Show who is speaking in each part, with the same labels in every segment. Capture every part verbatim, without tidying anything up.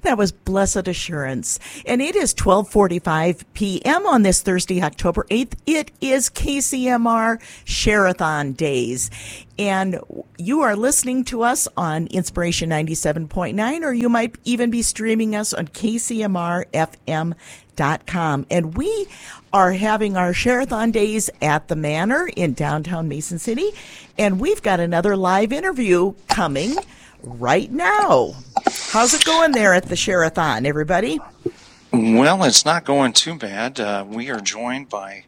Speaker 1: That was Blessed Assurance. And it is twelve forty-five p.m. on this Thursday, October eighth. It is K C M R Share-a-thon Days. And you are listening to us on Inspiration ninety-seven point nine, or you might even be streaming us on K C M R F M dot com. And we are having our Share-a-thon Days at the Manor in downtown Mason City. And we've got another live interview coming right now. How's it going there at the Share-a-thon, everybody?
Speaker 2: Well, it's not going too bad. Uh, we are joined by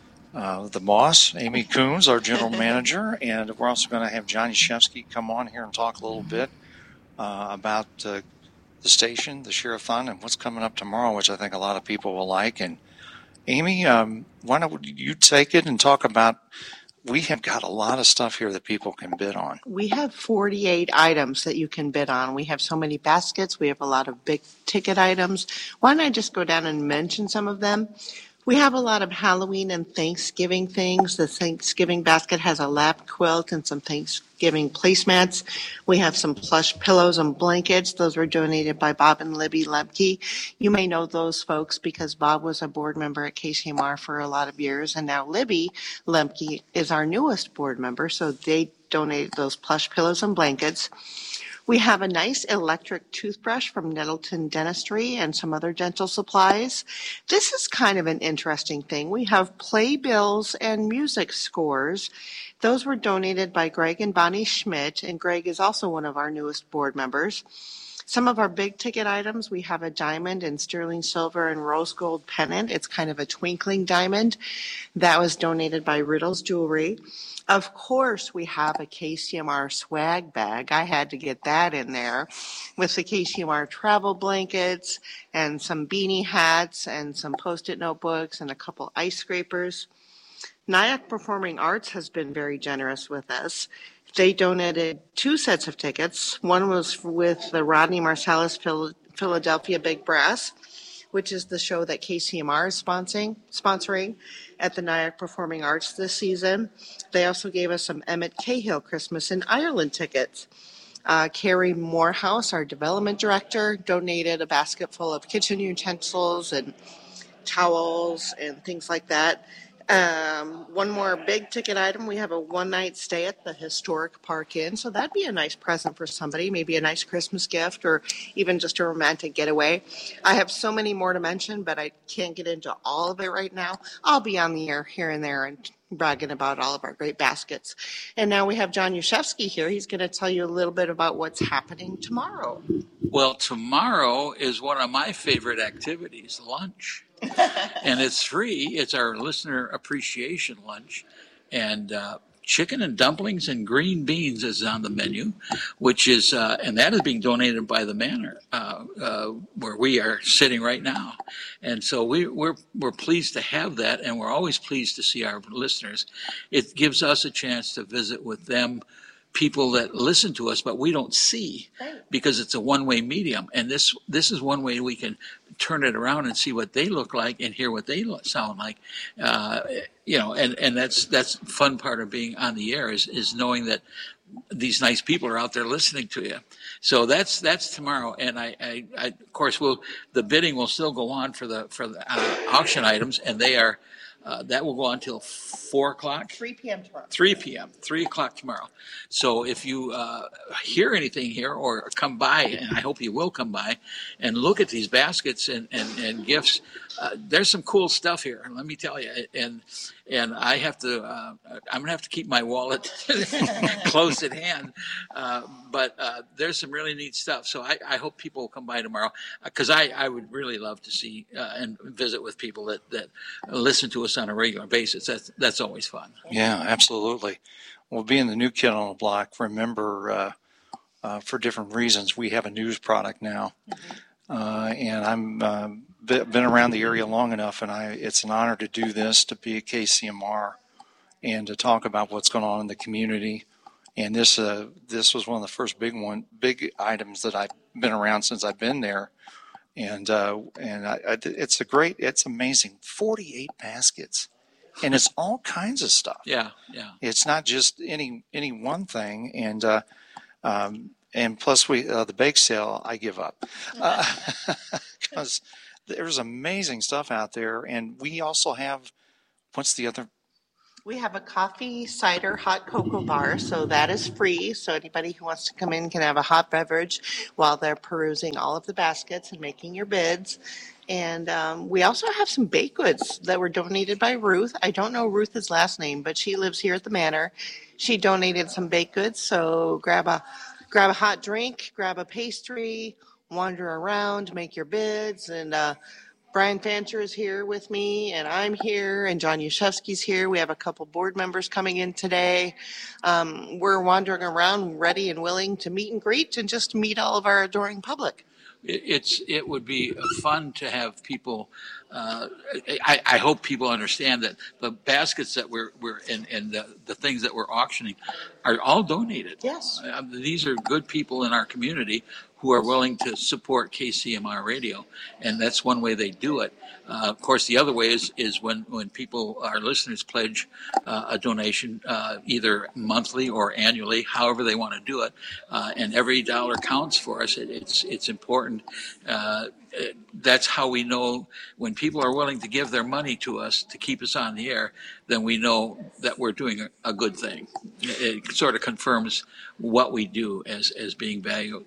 Speaker 2: uh, the boss, Amy Coons, our general manager, and we're also going to have John Yashevsky come on here and talk a little bit uh, about uh, the station, the Share-a-thon, and what's coming up tomorrow, which I think a lot of people will like. And Amy, um, why don't you take it and talk about, we have got a lot of stuff here that people can bid on.
Speaker 3: We have forty-eight items that you can bid on. We have so many baskets. We have a lot of big ticket items. Why don't I just go down and mention some of them? We have a lot of Halloween and Thanksgiving things. The Thanksgiving basket has a lap quilt and some Thanksgiving placemats. We have some plush pillows and blankets. Those were donated by Bob and Libby Lemke. You may know those folks because Bob was a board member at K C M R for a lot of years, and now Libby Lemke is our newest board member, so they donated those plush pillows and blankets. We have a nice electric toothbrush from Nettleton Dentistry and some other dental supplies. This is kind of an interesting thing. We have playbills and music scores. Those were donated by Greg and Bonnie Schmidt, and Greg is also one of our newest board members. Some of our big ticket items, we have a diamond and sterling silver and rose gold pennant. It's kind of a twinkling diamond. That was donated by Riddles Jewelry. Of course, we have a K C M R swag bag. I had to get that in there with the K C M R travel blankets and some beanie hats and some Post-it notebooks and a couple ice scrapers. Nyack Performing Arts has been very generous with us. They donated two sets of tickets. One was with the Rodney Marsalis Philadelphia Big Brass, which is the show that K C M R is sponsoring, sponsoring at the Nyack Performing Arts this season. They also gave us some Emmett Cahill Christmas in Ireland tickets. Uh, Carrie Morehouse, our development director, donated a basket full of kitchen utensils and towels and things like that. Um, one more big ticket item, we have a one night stay at the Historic Park Inn, so that'd be a nice present for somebody, maybe a nice Christmas gift or even just a romantic getaway. I have so many more to mention, but I can't get into all of it right now. I'll be on the air here and there and bragging about all of our great baskets. And now we have John Yashevsky here. He's going to tell you a little bit about what's happening tomorrow.
Speaker 4: Well, tomorrow is one of my favorite activities, lunch. And it's free. It's our listener appreciation lunch. And uh, chicken and dumplings and green beans is on the menu, which is, uh, and that is being donated by the Manor, uh, uh, where we are sitting right now. And so we, we're, we're pleased to have that, and we're always pleased to see our listeners. It gives us a chance to visit with them, people that listen to us, but we don't see because it's a one-way medium. And this this is one way we can turn it around and see what they look like and hear what they sound like. Uh, you know, and, and that's that's fun part of being on the air is, is knowing that these nice people are out there listening to you. So that's that's tomorrow, and I, I, I of course will the bidding will still go on for the for the uh, auction items, and they are. Uh, that will go on until four o'clock.
Speaker 3: three p.m. tomorrow.
Speaker 4: three p.m. three o'clock tomorrow. So if you uh, hear anything here or come by, and I hope you will come by, and look at these baskets and, and, and gifts, uh, there's some cool stuff here, let me tell you. And and I have to, uh, I'm going to have to keep my wallet close at hand. Uh, but uh, there's some really neat stuff. So I, I hope people will come by tomorrow because I, I would really love to see uh, and visit with people that, that listen to us on a regular basis. That's that's always fun.
Speaker 2: Yeah, absolutely. Well, being the new kid on the block, remember, uh, uh, for different reasons, we have a news product now. Mm-hmm. Uh, and I'm uh, been around the area long enough, and I it's an honor to do this, to be a K C M R, and to talk about what's going on in the community. And this uh, this was one of the first big one big items that I've been around since I've been there. And uh, and I, I, it's a great, it's amazing. forty-eight baskets, and it's all kinds of stuff.
Speaker 4: Yeah, yeah.
Speaker 2: It's not just any any one thing. And uh, um, and plus we uh, the bake sale, I give up because uh, there's amazing stuff out there, and we also have what's the other?
Speaker 3: We have a coffee, cider, hot cocoa bar, so that is free. So anybody who wants to come in can have a hot beverage while they're perusing all of the baskets and making your bids. And um, we also have some baked goods that were donated by Ruth. I don't know Ruth's last name, but she lives here at the Manor. She donated some baked goods, so grab a grab a hot drink, grab a pastry, wander around, make your bids, and uh, Brian Fancher is here with me, and I'm here, and John Yushevsky's here. We have a couple board members coming in today. Um, we're wandering around ready and willing to meet and greet and just meet all of our adoring public.
Speaker 4: It's it would be fun to have people. Uh, I, I hope people understand that the baskets that we're we're and, and the, the things that we're auctioning are all donated.
Speaker 3: Yes,
Speaker 4: uh, these are good people in our community who are willing to support K C M R Radio, and that's one way they do it. Uh, of course, the other way is, is when, when people, our listeners, pledge uh, a donation, uh, either monthly or annually, however they want to do it, uh, and every dollar counts for us. It, it's it's important. Uh, it, that's how we know when people are willing to give their money to us to keep us on the air, then we know that we're doing a, a good thing. It, it sort of confirms what we do as, as being valued.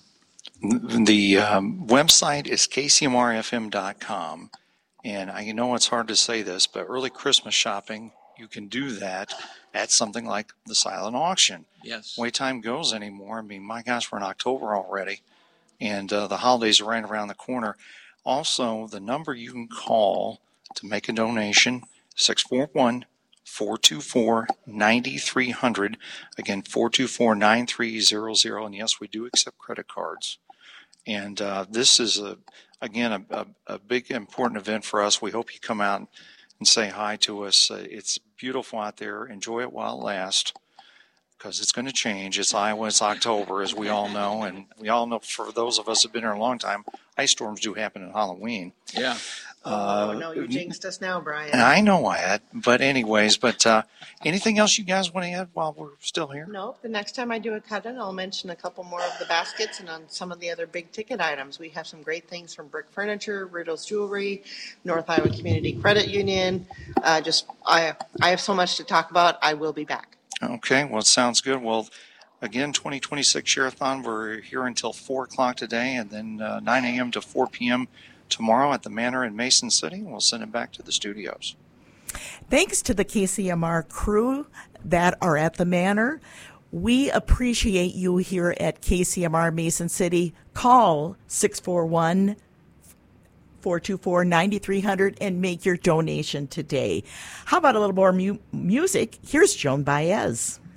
Speaker 2: The um, website is K C M R F M dot com, and I know it's hard to say this, but early Christmas shopping, you can do that at something like the silent auction.
Speaker 4: Yes.
Speaker 2: The way time goes anymore, I mean, my gosh, we're in October already, and uh, the holidays are right around the corner. Also, the number you can call to make a donation, six four one, four two four, nine three zero zero. Again, four two four, nine three zero zero. And yes, we do accept credit cards. And uh, this is, a again, a, a, a big, important event for us. We hope you come out and say hi to us. Uh, it's beautiful out there. Enjoy it while it lasts, because it's going to change. It's Iowa. It's October, as we all know. And we all know, for those of us who have been here a long time, ice storms do happen in Halloween.
Speaker 4: Yeah.
Speaker 3: Oh, uh, no, you jinxed us now, Brian.
Speaker 2: I know I had, but anyways, but uh, anything else you guys want to add while we're still here?
Speaker 3: No, the next time I do a cut-in, I'll mention a couple more of the baskets and on some of the other big-ticket items. We have some great things from Brick Furniture, Riddle's Jewelry, North Iowa Community Credit Union. Uh, just, I, I have so much to talk about. I will be back.
Speaker 2: Okay, well, it sounds good. Well, again, twenty twenty-six Share-a-thon, we're here until four o'clock today, and then uh, nine a.m. to four p.m. tomorrow at the Manor in Mason City. We'll send it back to the studios.
Speaker 1: Thanks to the K C M R crew that are at the Manor. We appreciate you here at K C M R Mason City. Call six four one, four two four, nine three zero zero and make your donation today. How about a little more mu- music? Here's Joan Baez.